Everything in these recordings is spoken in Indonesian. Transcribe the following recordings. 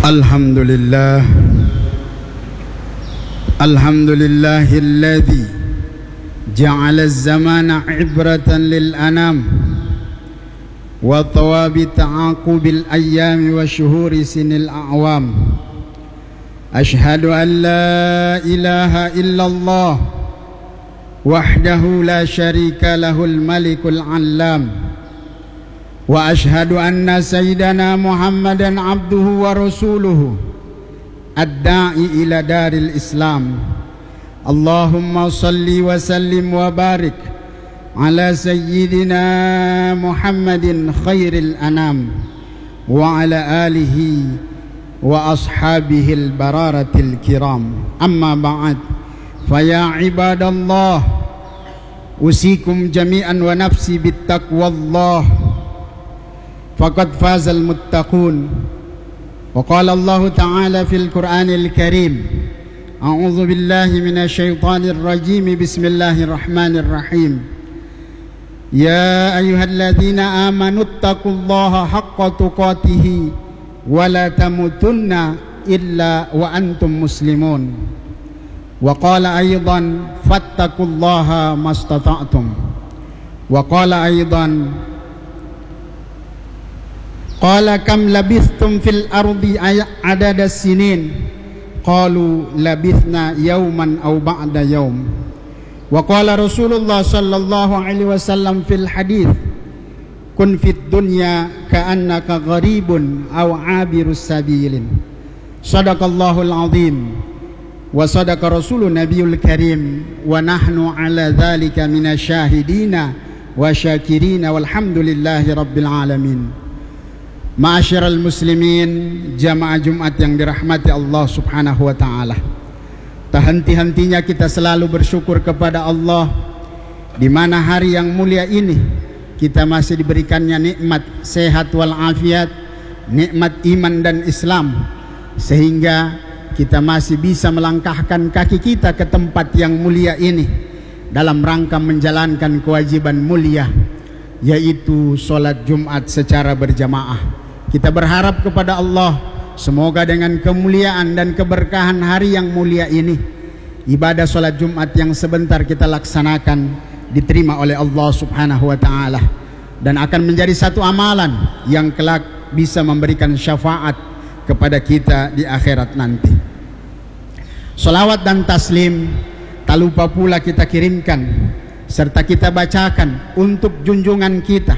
Alhamdulillah Alhamdulillahilladzi ja'ala az-zamana 'ibratan lil anam wa tawabi ta'aqubil ayyami wa syuhuri sinil a'wam. Ashhadu an la ilaha illallah wahdahu la syarika lahul malikul 'allam. Wa ashhadu anna sayyidana Muhammadan abduhu wa rasuluhu ad-da'i ila daril Islam. Allahumma salli wa sallim wa barik ala sayyidina Muhammadin khairil anam wa ala alihi wa ashabihil bararatil kiram. Amma ba'd, faya ibadallah, usikum jami'an wa nafsi bittaqwallah, faqad fazal muttaqun. Wa qala Allah ta'ala fil Qur'anil Karim, a'udzu billahi minasy syaithanir rajim, bismillahirrahmanirrahim. Ya ayyuhalladzina amanu taqullaha haqqa tuqatih wa la tamutunna illa wa antum muslimun. Wa qala aidan fattaqullaha mastata'tum. Wa qala aidan qala kam labithtum fil ardi adada sinin, qalu labithna yawman aw ba'da yawm. Wa qala Rasulullah sallallahu alaihi wasallam fil hadith, kun fid dunya ka'annaka gharibun aw 'abirus sabilin. Shadaqallahul azim wa sadaqa rasulun nabiyul karim wa nahnu ala dzalika minasyahidina wa syakirina walhamdulillahi rabbil alamin. Ma'asyiral muslimin, jamaah Jumat yang dirahmati Allah subhanahu wa ta'ala, tak henti-hentinya kita selalu bersyukur kepada Allah di mana hari yang mulia ini kita masih diberikannya nikmat sehat wal afiat, nikmat iman dan Islam, sehingga kita masih bisa melangkahkan kaki kita ke tempat yang mulia ini dalam rangka menjalankan kewajiban mulia, yaitu sholat Jumat secara berjamaah. Kita berharap kepada Allah, semoga dengan kemuliaan dan keberkahan hari yang mulia ini, ibadah sholat Jumat yang sebentar kita laksanakan diterima oleh Allah subhanahu wa ta'ala, dan akan menjadi satu amalan yang kelak bisa memberikan syafaat kepada kita di akhirat nanti. Salawat dan taslim tak lupa pula kita kirimkan serta kita bacakan untuk junjungan kita,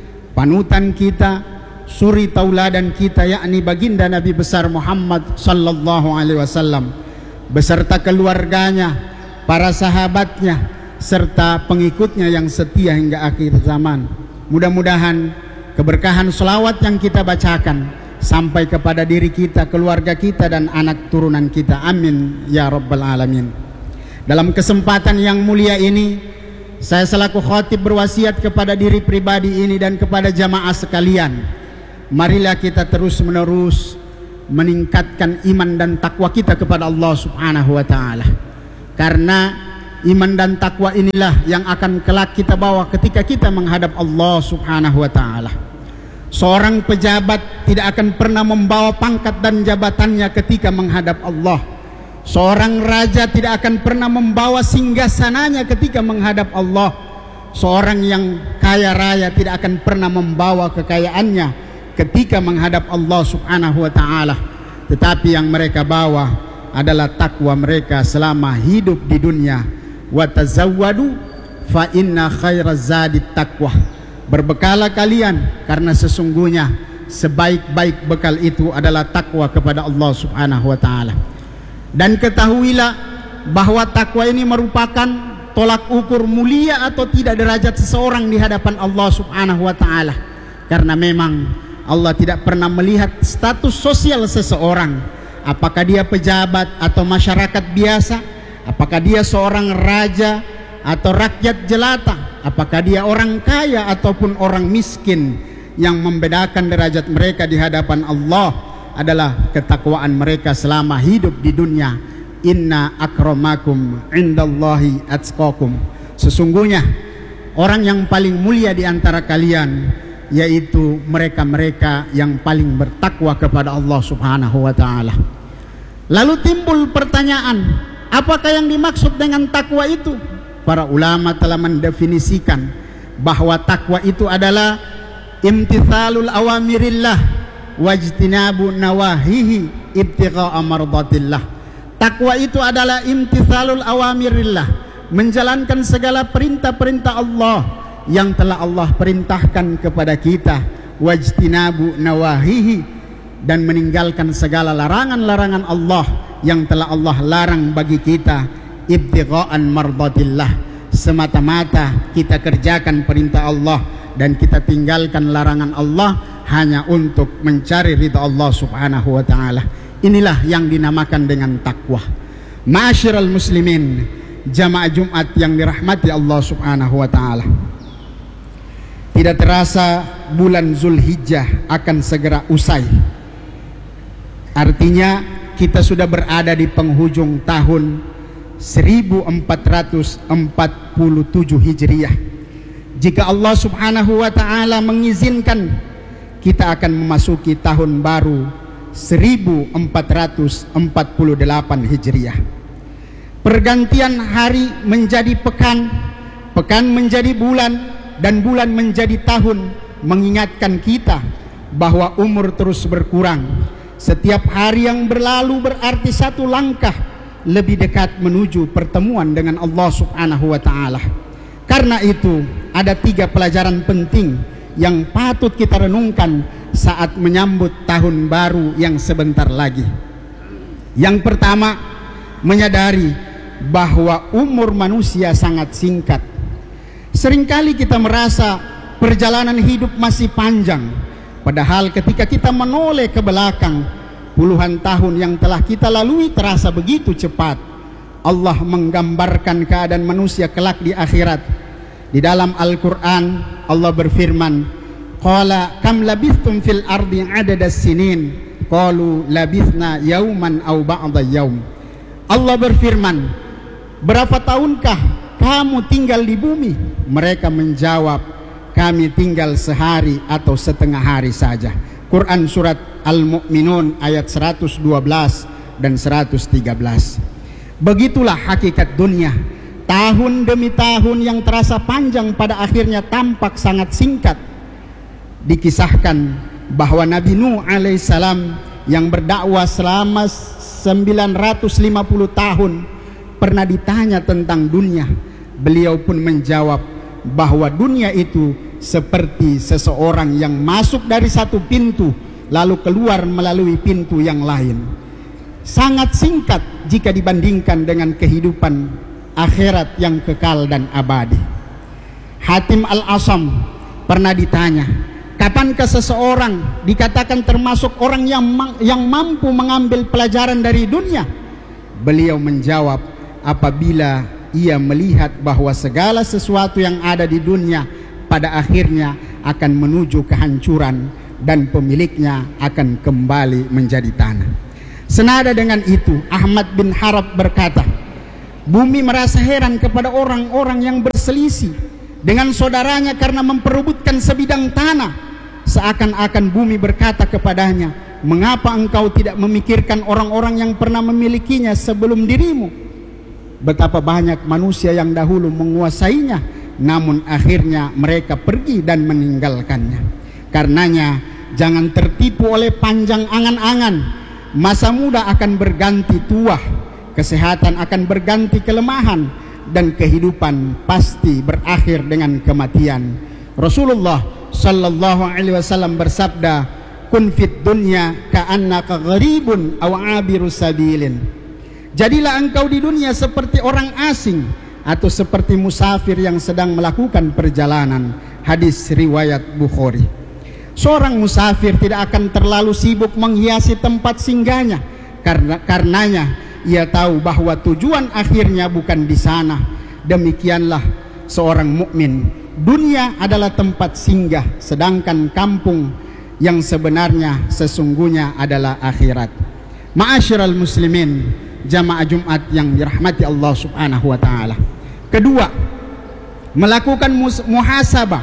panutan kita, suri tauladan kita, yakni baginda Nabi besar Muhammad sallallahu alaihi wasallam beserta keluarganya, para sahabatnya serta pengikutnya yang setia hingga akhir zaman. Mudah-mudahan keberkahan selawat yang kita bacakan sampai kepada diri kita, keluarga kita dan anak turunan kita, amin ya rabbal alamin. Dalam kesempatan yang mulia ini, saya selaku khatib berwasiat kepada diri pribadi ini dan kepada jamaah sekalian, marilah kita terus-menerus meningkatkan iman dan takwa kita kepada Allah subhanahu wa ta'ala, karena iman dan takwa inilah yang akan kelak kita bawa ketika kita menghadap Allah subhanahu wa ta'ala. Seorang pejabat tidak akan pernah membawa pangkat dan jabatannya ketika menghadap Allah. Seorang raja tidak akan pernah membawa singgasananya ketika menghadap Allah. Seorang yang kaya raya tidak akan pernah membawa kekayaannya ketika menghadap Allah subhanahu wa ta'ala. Tetapi yang mereka bawa adalah takwa mereka selama hidup di dunia. Wa tazawwadu fa inna khairaz zadi taqwa. Berbekalah kalian, karena sesungguhnya sebaik-baik bekal itu adalah takwa kepada Allah subhanahu wa ta'ala. Dan ketahuilah bahwa takwa ini merupakan tolak ukur mulia atau tidak derajat seseorang di hadapan Allah subhanahu wa ta'ala. Karena memang Allah tidak pernah melihat status sosial seseorang, apakah dia pejabat atau masyarakat biasa, apakah dia seorang raja atau rakyat jelata, apakah dia orang kaya ataupun orang miskin. Yang membedakan derajat mereka di hadapan Allah adalah ketakwaan mereka selama hidup di dunia. Inna akramakum indallahi atqakum. Sesungguhnya orang yang paling mulia di antara kalian yaitu mereka-mereka yang paling bertakwa kepada Allah Subhanahu wa taala. Lalu timbul pertanyaan, apakah yang dimaksud dengan takwa itu? Para ulama telah mendefinisikan bahwa takwa itu adalah imtithalul awamirillah wajtinabu nawahihi ibtigha'a mardatillah. Takwa itu adalah imtithalul awamirillah, menjalankan segala perintah-perintah Allah yang telah Allah perintahkan kepada kita, wajtinabu nawahihi, dan meninggalkan segala larangan-larangan Allah yang telah Allah larang bagi kita, ibtigha'an mardatillah, semata-mata kita kerjakan perintah Allah dan kita tinggalkan larangan Allah hanya untuk mencari ridha Allah Subhanahu wa taala. Inilah yang dinamakan dengan takwa. Ma'asyiral muslimin, jamaah Jumat yang dirahmati Allah Subhanahu wa taala. Tidak terasa bulan Zulhijjah akan segera usai. Artinya kita sudah berada di penghujung tahun 1447 Hijriah. Jika Allah Subhanahu wa taala mengizinkan, kita akan memasuki tahun baru 1448 Hijriah. Pergantian hari menjadi pekan, pekan menjadi bulan, dan bulan menjadi tahun mengingatkan kita bahwa umur terus berkurang. Setiap hari yang berlalu berarti satu langkah lebih dekat menuju pertemuan dengan Allah Subhanahu wa taala. Karena itu ada 3 pelajaran penting yang patut kita renungkan saat menyambut tahun baru yang sebentar lagi. Yang pertama, menyadari bahwa umur manusia sangat singkat. Seringkali kita merasa perjalanan hidup masih panjang, padahal ketika kita menoleh ke belakang, puluhan tahun yang telah kita lalui terasa begitu cepat. Allah menggambarkan keadaan manusia kelak di akhirat. Di dalam Al-Quran Allah berfirman, qala kam labithtum fil ardi adadas sinin, qalu labithna yauman aw ba'da yaum. Allah berfirman, berapa tahunkah kamu tinggal di bumi? Mereka menjawab, kami tinggal sehari atau setengah hari saja. Quran surat Al-Mu'minun ayat 112 dan 113. Begitulah hakikat dunia. Tahun demi tahun yang terasa panjang pada akhirnya tampak sangat singkat. Dikisahkan bahwa Nabi Nuh alaihissalam yang berdakwah selama 950 tahun pernah ditanya tentang dunia. Beliau pun menjawab bahwa dunia itu seperti seseorang yang masuk dari satu pintu lalu keluar melalui pintu yang lain. Sangat singkat jika dibandingkan dengan kehidupan akhirat yang kekal dan abadi. Hatim Al-Asam pernah ditanya, kapankah seseorang dikatakan termasuk orang yang mampu mengambil pelajaran dari dunia? Beliau menjawab, apabila ia melihat bahwa segala sesuatu yang ada di dunia pada akhirnya akan menuju kehancuran dan pemiliknya akan kembali menjadi tanah. Senada dengan itu, Ahmad bin Harab berkata, bumi merasa heran kepada orang-orang yang berselisih dengan saudaranya karena memperebutkan sebidang tanah. Seakan-akan bumi berkata kepadanya, mengapa engkau tidak memikirkan orang-orang yang pernah memilikinya sebelum dirimu? Betapa banyak manusia yang dahulu menguasainya, namun akhirnya mereka pergi dan meninggalkannya. Karenanya jangan tertipu oleh panjang angan-angan. Masa muda akan berganti tua, kesehatan akan berganti kelemahan, dan kehidupan pasti berakhir dengan kematian. Rasulullah sallallahu alaihi wasallam bersabda, kun fit dunya ka'annaka gharibun aw abirus sabilin. Jadilah engkau di dunia seperti orang asing atau seperti musafir yang sedang melakukan perjalanan. Hadis riwayat Bukhari. Seorang musafir tidak akan terlalu sibuk menghiasi tempat singgahnya, karenanya ia tahu bahwa tujuan akhirnya bukan di sana. Demikianlah seorang mukmin. Dunia adalah tempat singgah, sedangkan kampung yang sebenarnya sesungguhnya adalah akhirat. Ma'asyiral muslimin, jamaah Jumat yang dirahmati Allah Subhanahu wa taala. Kedua, melakukan muhasabah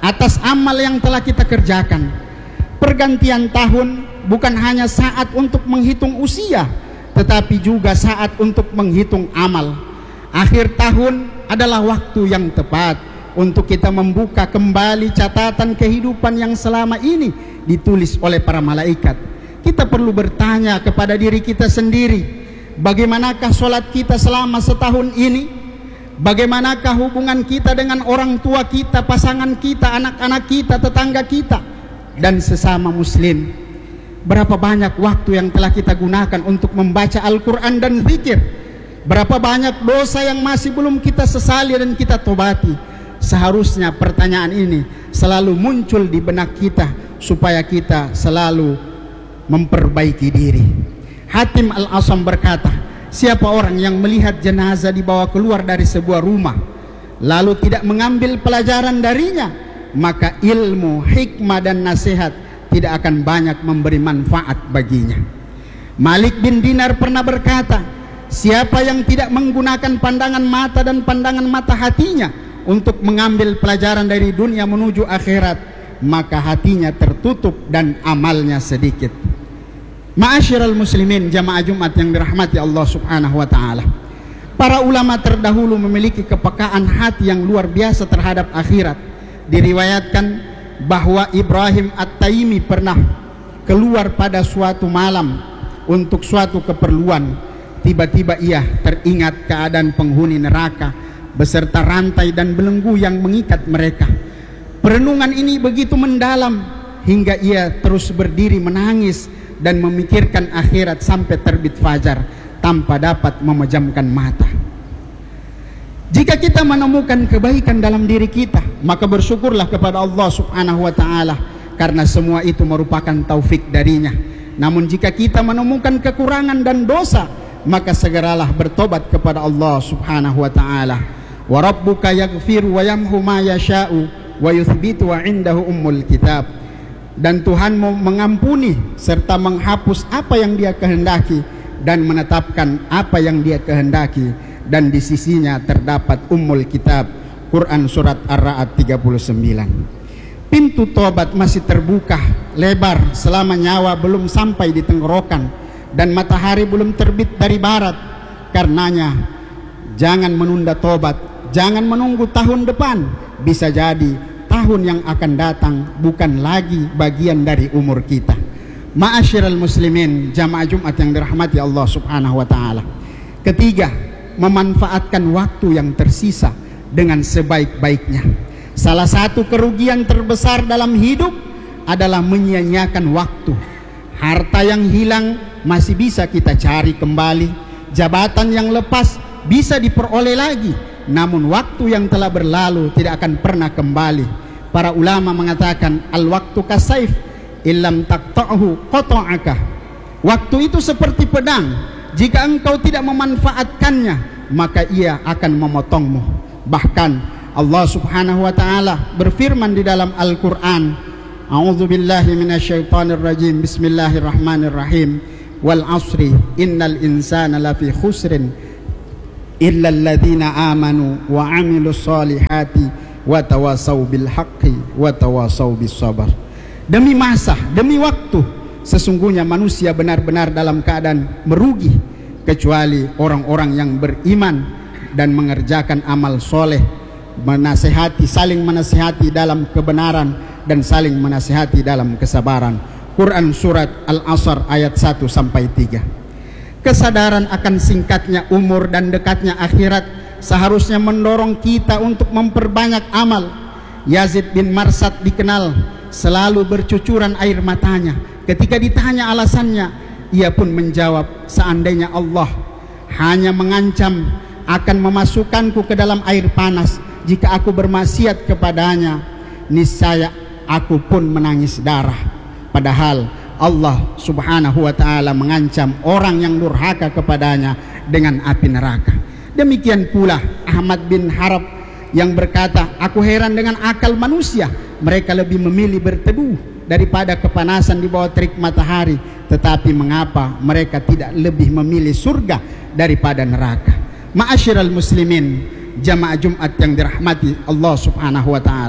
atas amal yang telah kita kerjakan. Pergantian tahun bukan hanya saat untuk menghitung usia, tetapi juga saat untuk menghitung amal. Akhir tahun adalah waktu yang tepat untuk kita membuka kembali catatan kehidupan yang selama ini ditulis oleh para malaikat. Kita perlu bertanya kepada diri kita sendiri, bagaimanakah sholat kita selama setahun ini? Bagaimanakah hubungan kita dengan orang tua kita, pasangan kita, anak-anak kita, tetangga kita, dan sesama muslim? Berapa banyak waktu yang telah kita gunakan untuk membaca Al-Quran dan zikir? Berapa banyak dosa yang masih belum kita sesali dan kita tobati? Seharusnya pertanyaan ini selalu muncul di benak kita, supaya kita selalu memperbaiki diri. Hatim Al-Asam berkata, siapa orang yang melihat jenazah dibawa keluar dari sebuah rumah lalu tidak mengambil pelajaran darinya, maka ilmu, hikmah dan nasihat tidak akan banyak memberi manfaat baginya. Malik bin Dinar pernah berkata, siapa yang tidak menggunakan pandangan mata dan pandangan mata hatinya untuk mengambil pelajaran dari dunia menuju akhirat, maka hatinya tertutup dan amalnya sedikit. Ma'asyiral muslimin, jamaah Jumat yang dirahmati Allah subhanahu wa ta'ala, para ulama terdahulu memiliki kepekaan hati yang luar biasa terhadap akhirat. Diriwayatkan bahwa Ibrahim At-Taimi pernah keluar pada suatu malam untuk suatu keperluan. Tiba-tiba ia teringat keadaan penghuni neraka beserta rantai dan belenggu yang mengikat mereka. Perenungan ini begitu mendalam hingga ia terus berdiri menangis dan memikirkan akhirat sampai terbit fajar tanpa dapat memejamkan mata. Jika kita menemukan kebaikan dalam diri kita, maka bersyukurlah kepada Allah subhanahu wa ta'ala, karena semua itu merupakan taufik darinya. Namun jika kita menemukan kekurangan dan dosa, maka segeralah bertobat kepada Allah subhanahu wa ta'ala. Wa rabbuka yaghfiru wa yamhu ma yasha'u wa yuthbitu wa indahu ummul kitab. Dan Tuhanmu mengampuni serta menghapus apa yang Dia kehendaki dan menetapkan apa yang Dia kehendaki, dan di sisinya terdapat ummul kitab. Quran surat Ar-Ra'd 39. Pintu tobat masih terbuka lebar selama nyawa belum sampai di tenggorokan dan matahari belum terbit dari barat. Karenanya jangan menunda tobat, jangan menunggu tahun depan. Bisa jadi tahun yang akan datang bukan lagi bagian dari umur kita. Ma'asyiral muslimin, jamaah Jumat yang dirahmati Allah subhanahu wa ta'ala. Ketiga, memanfaatkan waktu yang tersisa dengan sebaik-baiknya. Salah satu kerugian terbesar dalam hidup adalah menyia-nyiakan waktu. Harta yang hilang masih bisa kita cari kembali, jabatan yang lepas bisa diperoleh lagi, namun waktu yang telah berlalu tidak akan pernah kembali. Para ulama mengatakan, al-waktu kasaif illam taqta'hu qata'aka. Waktu itu seperti pedang, jika engkau tidak memanfaatkannya maka ia akan memotongmu. Bahkan Allah subhanahu wa ta'ala berfirman di dalam Al-Quran, a'udzubillahi minasyaitonir rajim, bismillahirrahmanirrahim, wal asri innal insana lafi khusrin illa alladhina amanu wa amilus solihati wa tawasaw bil haqqi wa tawasaw bis sabar. Demi masa, demi waktu, sesungguhnya manusia benar-benar dalam keadaan merugi, kecuali orang-orang yang beriman dan mengerjakan amal soleh, menasihati, saling menasihati dalam kebenaran dan saling menasihati dalam kesabaran. Quran surat Al-Asr ayat 1-3. Kesadaran akan singkatnya umur dan dekatnya akhirat seharusnya mendorong kita untuk memperbanyak amal. Yazid bin Marsad dikenal selalu bercucuran air matanya. Ketika ditanya alasannya, ia pun menjawab, seandainya Allah hanya mengancam akan memasukkanku ke dalam air panas jika aku bermaksiat kepadanya, niscaya aku pun menangis darah. Padahal Allah subhanahu wa ta'ala mengancam orang yang durhaka kepadanya dengan api neraka. Demikian pula Ahmad bin Harab yang berkata, aku heran dengan akal manusia, mereka lebih memilih berteduh daripada kepanasan di bawah terik matahari, tetapi mengapa mereka tidak lebih memilih surga daripada neraka? Ma'asyiral muslimin, jamaah Jumat yang dirahmati Allah subhanahu wa ta'ala,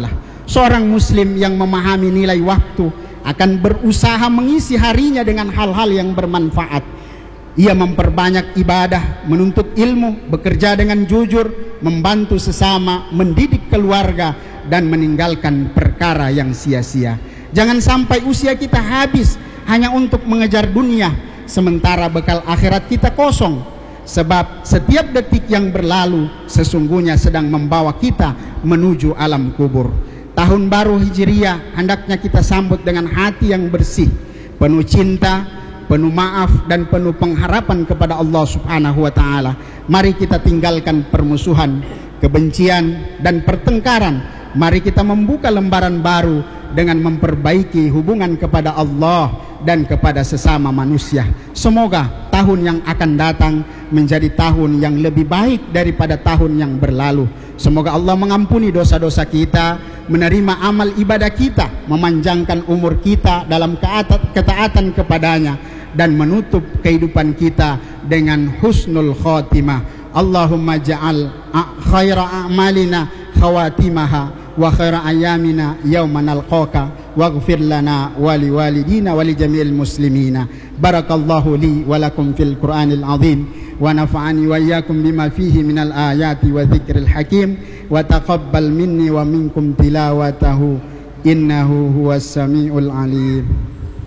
Seorang muslim yang memahami nilai waktu akan berusaha mengisi harinya dengan hal-hal yang bermanfaat. Ia memperbanyak ibadah, menuntut ilmu, bekerja dengan jujur, membantu sesama, mendidik keluarga, dan meninggalkan perkara yang sia-sia. Jangan sampai usia kita habis hanya untuk mengejar dunia, sementara bekal akhirat kita kosong. Sebab setiap detik yang berlalu sesungguhnya sedang membawa kita menuju alam kubur. Tahun baru Hijriah hendaknya kita sambut dengan hati yang bersih, penuh cinta, penuh maaf, dan penuh pengharapan kepada Allah Subhanahu wa Ta'ala. Mari kita tinggalkan permusuhan, kebencian, dan pertengkaran. Mari kita membuka lembaran baru dengan memperbaiki hubungan kepada Allah dan kepada sesama manusia. Semoga tahun yang akan datang menjadi tahun yang lebih baik daripada tahun yang berlalu. Semoga Allah mengampuni dosa-dosa kita, menerima amal ibadah kita, memanjangkan umur kita dalam ketaatan kepadanya, dan menutup kehidupan kita dengan husnul khotimah. Allahumma ja'al khaira a'malina khawatimaha wa khaira ayyamina yawma nalqaka waghfir lana wa liwalidina wa li jami'il muslimina. Barakallahu li wa lakum fil Qur'anil azim wa nafa'ani wa iyyakum bima fihi minal ayati wa dzikril hakim wa taqabbal minni wa minkum tilawatahu innahu huwas samiul alim.